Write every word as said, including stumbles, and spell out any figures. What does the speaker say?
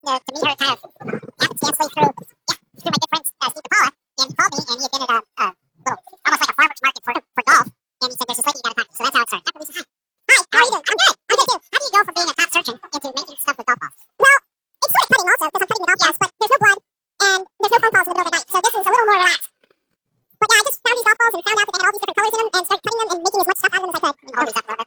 to, to meet her kind of happenstancely through, yeah, through my good friend uh, Steve DePaula, and he called me, and he had been at a, a little, almost like a farmer's market for, for golf, and he said, there's this lady you gotta talk to. So that's how it started. Hi, Lisa, hi. Hi, how are you doing? I'm good. I'm good too. How do you go from being a top surgeon into making stuff with golf balls? Well, it's sort of cutting also, because I'm cutting the golf balls, but there's no blood, and there's no phone calls in the middle of the night, so this is a little more relaxed. But yeah, I just found these golf balls and found out that they had all these different colors in them, and started cutting them and making as much stuff out of them as I could. All these up,